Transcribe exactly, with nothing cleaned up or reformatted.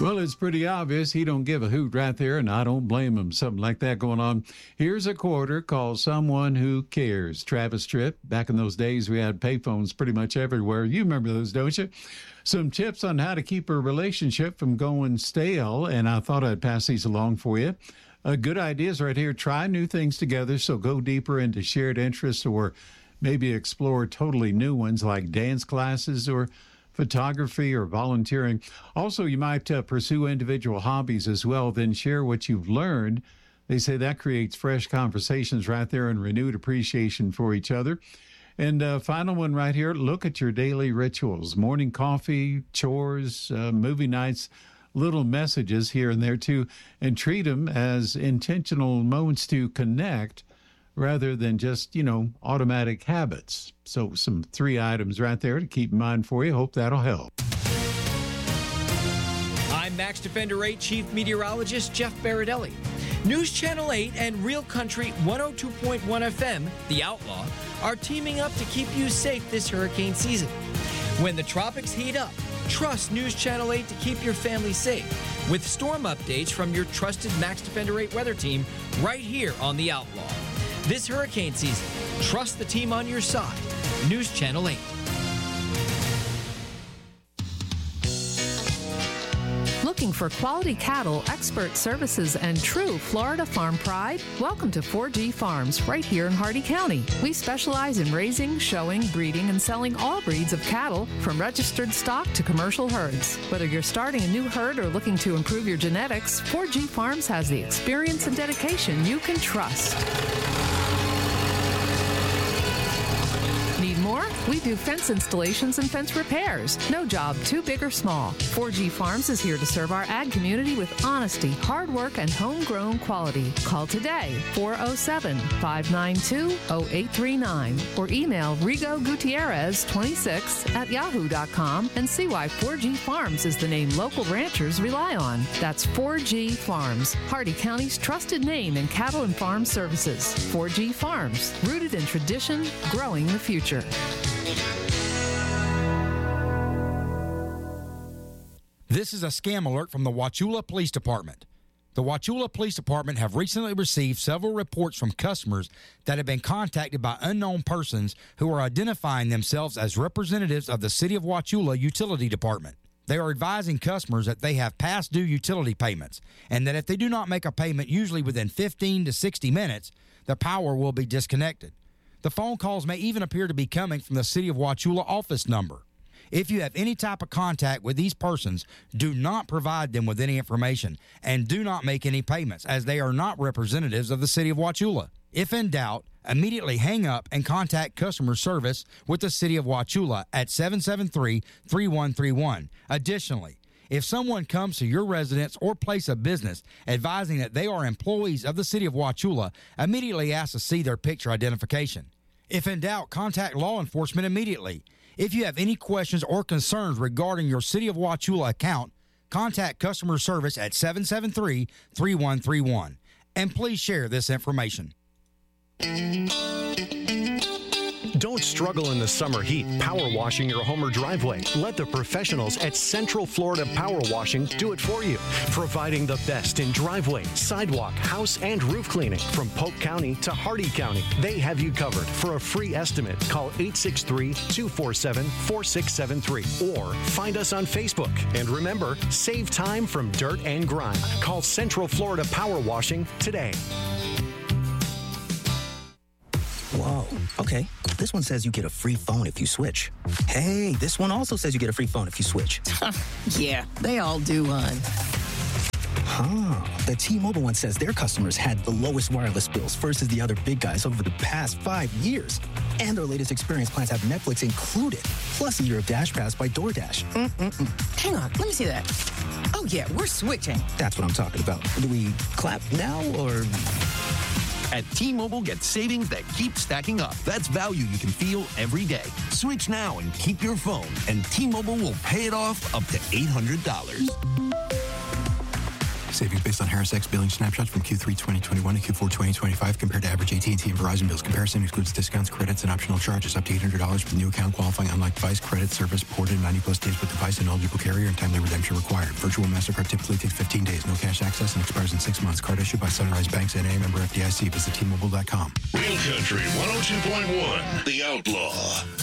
Well, it's pretty obvious he don't give a hoot right there, and I don't blame him. Something like that going on. Here's a quarter called Someone Who Cares. Travis Tritt. Back in those days, we had payphones pretty much everywhere. You remember those, don't you? Some tips on how to keep a relationship from going stale, and I thought I'd pass these along for you. Uh, good ideas right here. Try new things together, so go deeper into shared interests or maybe explore totally new ones like dance classes or photography or volunteering. Also, you might uh, pursue individual hobbies as well, then share what you've learned. They say that creates fresh conversations right there and renewed appreciation for each other. And uh, final one right here, look at your daily rituals, morning coffee, chores, uh, movie nights, little messages here and there too, and treat them as intentional moments to connect rather than just, you know, automatic habits. So some three items right there to keep in mind for you. Hope that'll help. I'm Max Defender eight Chief Meteorologist Jeff Baradelli. News Channel eight and Real Country one oh two point one F M, The Outlaw, are teaming up to keep you safe this hurricane season. When the tropics heat up, trust News Channel eight to keep your family safe with storm updates from your trusted Max Defender eight weather team right here on The Outlaw. This hurricane season, trust the team on your side. News Channel eight. Looking for quality cattle, expert services, and true Florida farm pride? Welcome to four G Farms, right here in Hardee County. We specialize in raising, showing, breeding, and selling all breeds of cattle, from registered stock to commercial herds. Whether you're starting a new herd or looking to improve your genetics, four G Farms has the experience and dedication you can trust. Need more? We do fence installations and fence repairs. No job too big or small. four G Farms is here to serve our ag community with honesty, hard work, and homegrown quality. Call today, four oh seven, five nine two, oh eight three nine, or email Rigo Gutierrez twenty-six at yahoo dot com and see why four G Farms is the name local ranchers rely on. That's four G Farms, Hardee County's trusted name in cattle and farm services. four G Farms, rooted in tradition, growing the future. This is a scam alert from the Wauchula Police Department. The Wauchula Police Department have recently received several reports from customers that have been contacted by unknown persons who are identifying themselves as representatives of the City of Wauchula Utility Department. They are advising customers that they have past due utility payments and that if they do not make a payment, usually within fifteen to sixty minutes, the power will be disconnected. The phone calls may even appear to be coming from the City of Wauchula office number. If you have any type of contact with these persons, do not provide them with any information and do not make any payments, as they are not representatives of the City of Wauchula. If in doubt, immediately hang up and contact customer service with the City of Wauchula at seven seven three, three one three one. Additionally, if someone comes to your residence or place of business advising that they are employees of the City of Wauchula, immediately ask to see their picture identification. If in doubt, contact law enforcement immediately. If you have any questions or concerns regarding your City of Wauchula account, contact customer service at seven seven three, three one three one. And please share this information. Don't struggle in the summer heat power washing your home or driveway. Let the professionals at Central Florida Power Washing do it for you. Providing the best in driveway, sidewalk, house, and roof cleaning from Polk County to Hardee County. They have you covered. For a free estimate, call eight six three, two four seven, four six seven three or find us on Facebook. And remember, save time from dirt and grime. Call Central Florida Power Washing today. Whoa, okay. This one says you get a free phone if you switch. Hey, this one also says you get a free phone if you switch. Yeah, they all do, hon. Huh. The T-Mobile one says their customers had the lowest wireless bills versus the other big guys over the past five years. And their latest experience plans have Netflix included, plus a year of Dash Pass by DoorDash. Mm-mm-mm. Hang on, let me see that. Oh, yeah, we're switching. That's what I'm talking about. Do we clap now, or... At T-Mobile, get savings that keep stacking up. That's value you can feel every day. Switch now and keep your phone, and T-Mobile will pay it off up to eight hundred dollars. Savings based on Harris X billing snapshots from Q three twenty twenty-one to Q four twenty twenty-five compared to average A T and T and Verizon bills. Comparison excludes discounts, credits, and optional charges up to eight hundred dollars for new account qualifying unlike device. Credit service ported ninety plus days with device and eligible carrier and timely redemption required. Virtual MasterCard typically takes fifteen days. No cash access and expires in six months. Card issued by Sunrise Banks N A, member F D I C. Visit T Mobile dot com. Real Country one oh two point one, The Outlaw.